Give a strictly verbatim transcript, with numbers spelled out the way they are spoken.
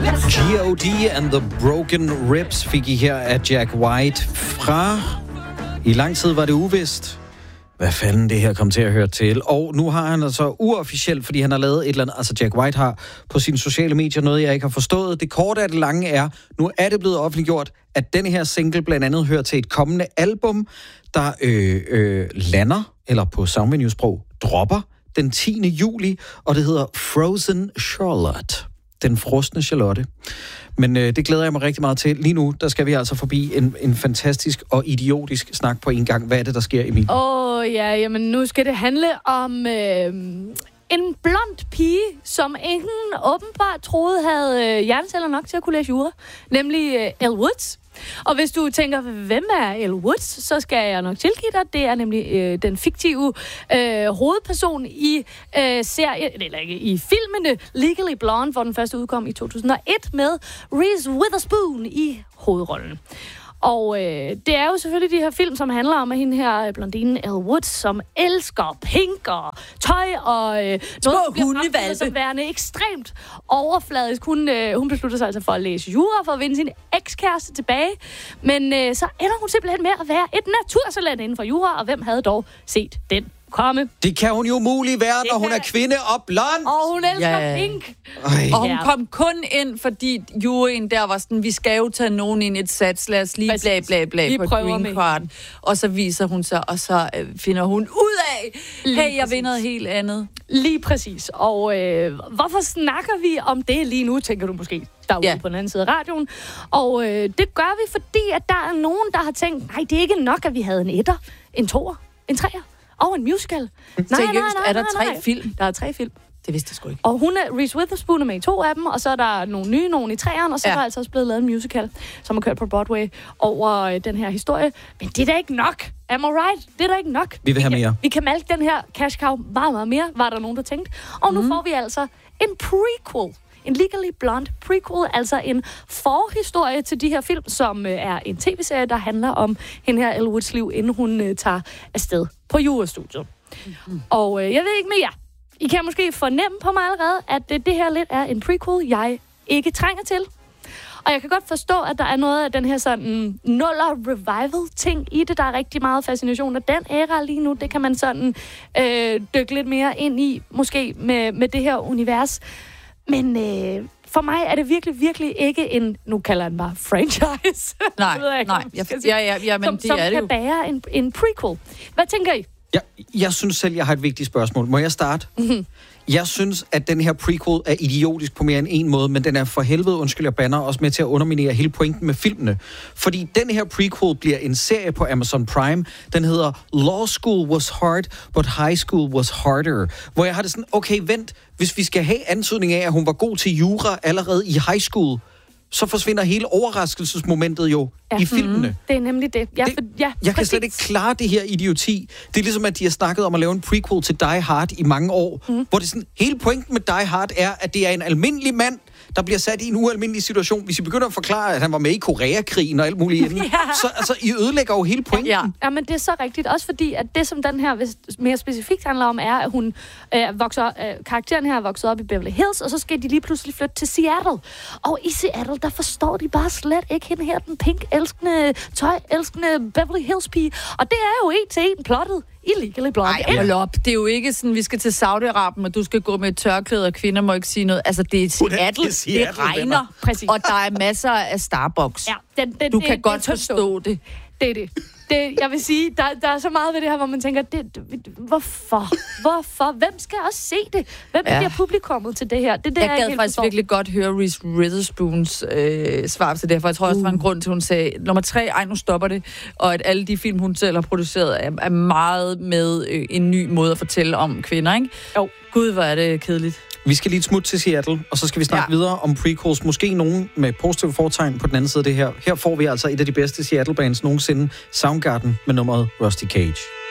G O D and the Broken Ribs fik I her af Jack White fra... I lang tid var det uvist, hvad fanden det her kom til at høre til. Og nu har han altså uofficielt, fordi han har lavet et eller andet... Altså Jack White har på sine sociale medier noget, jeg ikke har forstået. Det korte af det lange er, nu er det blevet offentliggjort, at denne her single blandt andet hører til et kommende album, der øh, øh, lander, eller på Soundvenue-sprog, dropper den tiende juli, og det hedder Frozen Charlotte. Den frosne Charlotte. Men øh, det glæder jeg mig rigtig meget til. Lige nu, der skal vi altså forbi en, en fantastisk og idiotisk snak på en gang. Hvad er det, der sker, Emil? Åh oh, ja, jamen nu skal det handle om øh, en blond pige, som ingen åbenbart troede havde øh, hjerneceller nok til at kunne læse jura. Nemlig øh, Elle Woods. Og hvis du tænker, hvem er Elle Woods, så skal jeg nok tilgive dig. Det er nemlig øh, den fiktive øh, hovedperson i øh, serien, eller ikke, i filmene Legally Blonde, hvor den første udkom i to tusind og et med Reese Witherspoon i hovedrollen. Og øh, det er jo selvfølgelig de her film, som handler om, at hende her blondinen Elle Woods, som elsker pink og tøj og øh, noget, bliver som værende ekstremt overfladisk. Hun, øh, hun beslutter sig altså for at læse jura, for at vinde sin ekskæreste tilbage. Men øh, så ender hun simpelthen med at være et naturtalent inden for jura, og hvem havde dog set den komme? Det kan hun jo muligt være, det når hun er kvinde og blond. Og hun elsker ja. pink. Ej. Og hun kom kun ind, fordi juryen der var sådan, vi skal jo tage nogen ind i et sats, lad os lige bla bla bla vi på green card. Og så viser hun sig, og så øh, finder hun ud af, lige hey, jeg vil noget helt andet. Lige præcis. Og øh, hvorfor snakker vi om det lige nu, tænker du måske, derude ja. på den anden side af radioen. Og øh, det gør vi, fordi at der er nogen, der har tænkt, nej, det er ikke nok, at vi havde en etter, en toer, en treer og en musical. Nej, nej, nej, nej, er der tre nej. film? Der er tre film. Det vidste jeg sgu ikke. Og hun er, Reese Witherspoon er med i to af dem, og så er der nogle nye, nogle i treeren, og så ja. er der altså også blevet lavet en musical, som har kørt på Broadway over øh, den her historie. Men det er da ikke nok. Am I right? Det er da ikke nok. Vi vil have mere. Vi kan, vi kan malke den her cash cow meget, meget mere, var der nogen, der tænkte. Og nu mm. får vi altså en prequel. En Legally Blonde prequel, altså en forhistorie til de her film, som øh, er en tv-serie, der handler om hende her Elle Woods liv, inden hun øh, tager afsted på jurastudiet. Mm-hmm. Og øh, jeg ved ikke mere. I kan måske fornemme på mig allerede, at øh, det her lidt er en prequel, jeg ikke trænger til. Og jeg kan godt forstå, at der er noget af den her sådan nuller revival-ting i det. Der er rigtig meget fascination af den æra lige nu. Det kan man sådan øh, dykke lidt mere ind i, måske med, med det her univers. Men øh, for mig er det virkelig, virkelig ikke en, nu kalder den bare franchise. Nej, jeg, nej. Jeg, ja, ja, ja, men som, det som er det kan jo. bære en, en prequel. Hvad tænker I? Jeg, jeg synes selv, jeg har et vigtigt spørgsmål. Må jeg starte? Mm-hmm. Jeg synes, at den her prequel er idiotisk på mere end en måde, men den er for helvede, undskyld jeg banner, også med til at underminere hele pointen med filmene. Fordi den her prequel bliver en serie på Amazon Prime. Den hedder Law School Was Hard, but High School Was Harder. Hvor jeg har det sådan, okay, vent, hvis vi skal have antydning af, at hun var god til jura allerede i high school, så forsvinder hele overraskelsesmomentet jo ja. i filmene. Mm-hmm. Det er nemlig det. Ja, det for, ja, jeg kan slet ikke klare det her idioti. Det er ligesom, at de har snakket om at lave en prequel til Die Hard i mange år, mm. hvor det sådan, hele pointen med Die Hard er, at det er en almindelig mand, der bliver sat i en ualmindelig situation. Hvis I begynder at forklare, at han var med i Koreakrigen og alt muligt inden, ja. så altså, I ødelægger jo hele pointen. Ja. ja, men det er så rigtigt. Også fordi, at det, som den her mere specifikt handler om, er, at hun øh, vokser, øh, karakteren her er vokset op i Beverly Hills, og så skal de lige pludselig flytte til Seattle. Og i Seattle, der forstår de bare slet ikke hende her, den pink-elskende, tøj-elskende Beverly Hills-pige. Og det er jo en til en plottet i Legally Blonde. Ej, hold op. Det er jo ikke sådan, vi skal til Saudi-Arabien, og du skal gå med et tørklæde, og kvinder må ikke sige noget. Altså, det er Seattle, det, det regner, og der er masser af Starbucks. Ja, den, den, du det, kan det, godt det forstå det. Det er det. det. Jeg vil sige, der, der er så meget ved det her, hvor man tænker, det, det, hvorfor? Hvorfor? Hvem skal også se det? Hvem ja. bliver publikummet til det her? Det, det jeg er gad faktisk forstår. virkelig godt høre Reese Witherspoons øh, svar til det, for jeg tror også, uh. der var en grund til, hun sagde, nummer tre, ej, nu stopper det, og at alle de film, hun selv har produceret, er, er meget med øh, en ny måde at fortælle om kvinder, ikke? Jo. Gud, hvor er det kedeligt. Vi skal lige et smut til Seattle, og så skal vi snakke ja. videre om prequels. Måske nogen med positive fortegn på den anden side af det her. Her får vi altså et af de bedste Seattle-bands nogensinde, Soundgarden, med nummeret Rusty Cage.